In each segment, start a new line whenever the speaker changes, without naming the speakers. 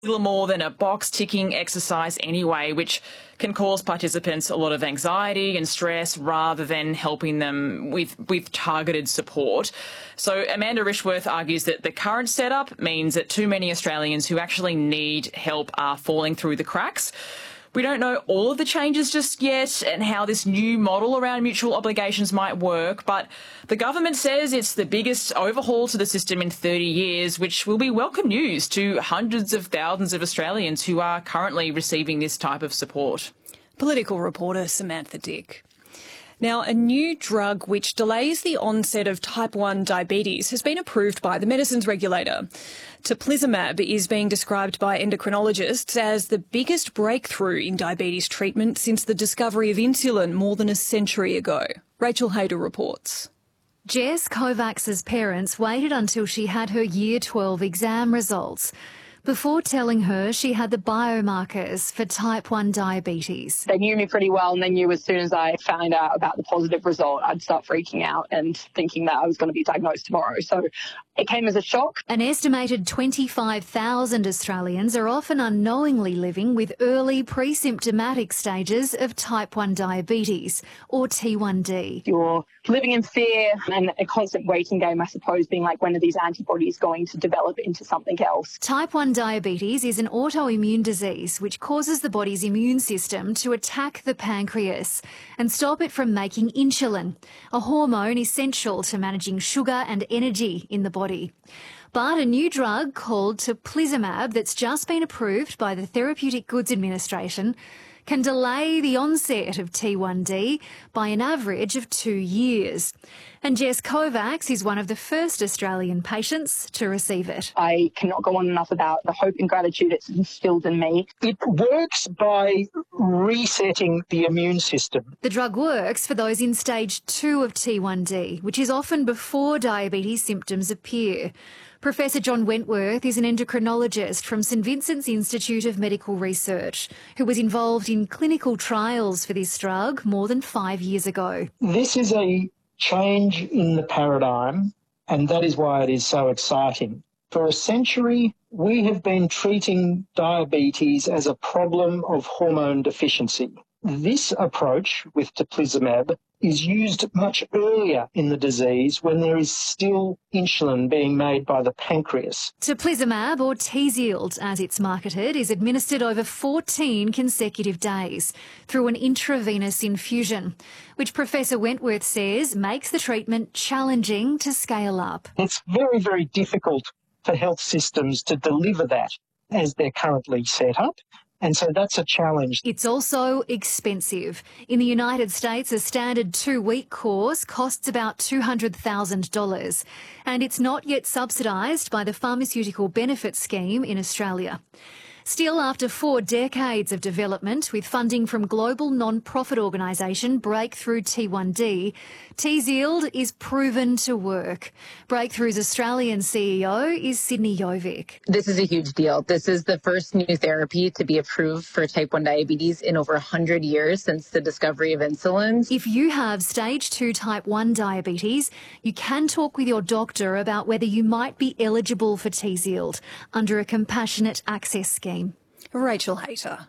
little more than a box-ticking exercise anyway, which can cause participants a lot of anxiety and stress rather than helping them with targeted support. So Amanda Rishworth argues that the current setup means that too many Australians who actually need help are falling through the cracks. We don't know all of the changes just yet and how this new model around mutual obligations might work, but the government says it's the biggest overhaul to the system in 30 years, which will be welcome news to hundreds of thousands of Australians who are currently receiving this type of support.
Political reporter Samantha Dick. Now, a new drug which delays the onset of type 1 diabetes has been approved by the medicines regulator. Teplizumab is being described by endocrinologists as the biggest breakthrough in diabetes treatment since the discovery of insulin more than a century ago. Rachel Hayder reports.
Jess Kovacs's parents waited until she had her Year 12 exam results before telling her she had the biomarkers for type 1 diabetes.
They knew me pretty well, and they knew as soon as I found out about the positive result, I'd start freaking out and thinking that I was going to be diagnosed tomorrow. So it came as a shock.
An estimated 25,000 Australians are often unknowingly living with early pre-symptomatic stages of type 1 diabetes, or T1D.
You're living in fear and a constant waiting game, I suppose, being like, when are these antibodies going to develop into something else?
Type 1 diabetes is an autoimmune disease which causes the body's immune system to attack the pancreas and stop it from making insulin, a hormone essential to managing sugar and energy in the body. But a new drug called Teplizumab that's just been approved by the Therapeutic Goods Administration can delay the onset of T1D by an average of 2 years. And Jess Kovacs is one of the first Australian patients to receive it.
I cannot go on enough about the hope and gratitude it's instilled in me.
It works by resetting the immune system.
The drug works for those in stage 2 of T1D, which is often before diabetes symptoms appear. Professor John Wentworth is an endocrinologist from St Vincent's Institute of Medical Research, who was involved in clinical trials for this drug more than 5 years ago.
This is a change in the paradigm, and that is why it is so exciting. For a century, we have been treating diabetes as a problem of hormone deficiency. This approach with Teplizumab is used much earlier in the disease when there is still insulin being made by the pancreas.
Teplizumab, or Tzield as it's marketed, is administered over 14 consecutive days through an intravenous infusion, which Professor Wentworth says makes the treatment challenging to scale up.
It's very, very difficult for health systems to deliver that as they're currently set up. And so that's a challenge.
It's also expensive. In the United States, a standard 2-week course costs about $200,000, and it's not yet subsidised by the Pharmaceutical Benefits Scheme in Australia. Still, after 4 decades of development with funding from global non-profit organisation Breakthrough T1D, Tzield is proven to work. Breakthrough's Australian CEO is Sydney Jovic.
This is a huge deal. This is the first new therapy to be approved for type 1 diabetes in over 100 years since the discovery of insulin.
If you have stage 2 type 1 diabetes, you can talk with your doctor about whether you might be eligible for Tzield under a compassionate access scheme.
Rachel Hayter.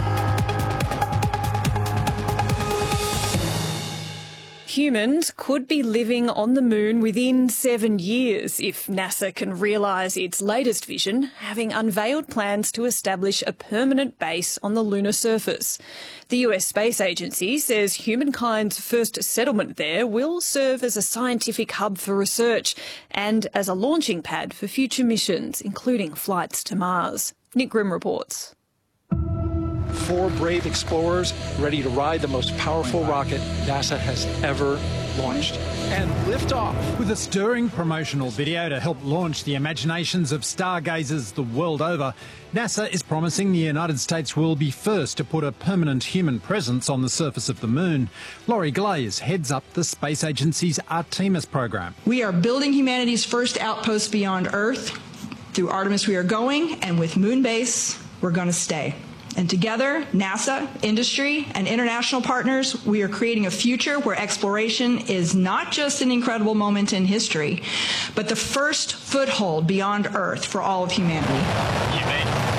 Humans could be living on the moon within 7 years if NASA can realise its latest vision, having unveiled plans to establish a permanent base on the lunar surface. The US Space Agency says humankind's first settlement there will serve as a scientific hub for research and as a launching pad for future missions, including flights to Mars. Nick Grimm reports.
4 brave explorers ready to ride the most powerful rocket NASA has ever launched. And liftoff.
With a stirring promotional video to help launch the imaginations of stargazers the world over, NASA is promising the United States will be first to put a permanent human presence on the surface of the moon. Laurie Glaze heads up the Space Agency's Artemis program.
We are building humanity's first outpost beyond Earth. Through Artemis we are going, and with Moonbase we're going to stay. And together, NASA, industry, and international partners, we are creating a future where exploration is not just an incredible moment in history, but the first foothold beyond Earth for all of humanity.